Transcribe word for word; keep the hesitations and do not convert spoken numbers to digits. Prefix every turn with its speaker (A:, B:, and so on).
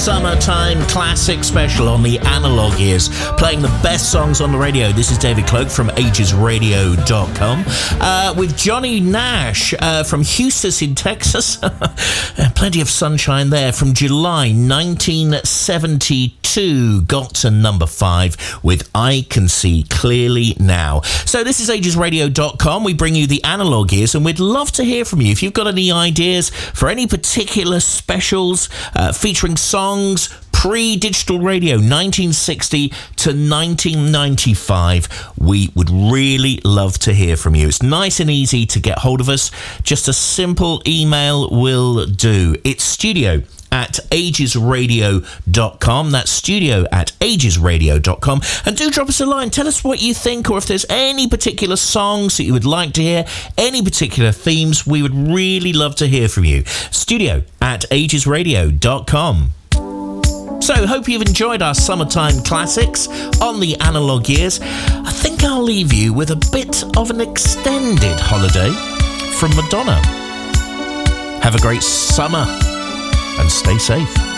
A: Summertime Classic Special on the Analog Years, playing the best songs on the radio. This is David Cloak from ages radio dot com uh, with Johnny Nash uh, from Houston in Texas. Plenty of sunshine there. From July nineteen seventy-two, got to number five with I Can See Clearly Now. So this is ages radio dot com. We bring you the Analog Years, and we'd love to hear from you. If you've got any ideas for any particular specials uh, featuring songs pre-digital radio, nineteen sixty to nineteen ninety-five, we would really love to hear from you. It's nice and easy to get hold of us. Just a simple email will do. It's studio at ages radio dot com. That's studio at ages radio dot com. And do drop us a line. Tell us what you think, or if there's any particular songs that you would like to hear, any particular themes, we would really love to hear from you. Studio at ages radio dot com. So, hope you've enjoyed our summertime classics on the Analog Years. I think I'll leave you with a bit of an extended holiday from Madonna. Have a great summer and stay safe.